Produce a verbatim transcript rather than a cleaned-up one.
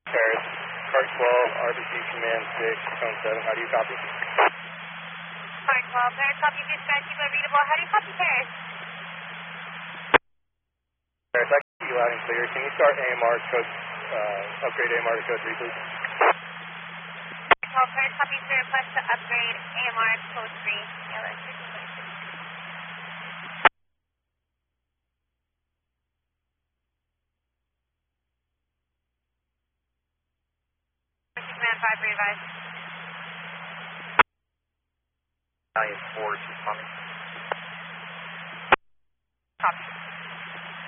Paris, Cart twelve, R B C Command six, Cone seven, how do you copy? Cart twelve, Paris, copy, dispatch, you are readable. How do you copy, Paris? Paris, I can see you loud and clear. Can you start A M R code, uh, upgrade A M R to code three, please? twelve, Paris, copy, sir, request to upgrade A M R code three. Yeah, let's see. Command five, revise. Italian four, she's coming.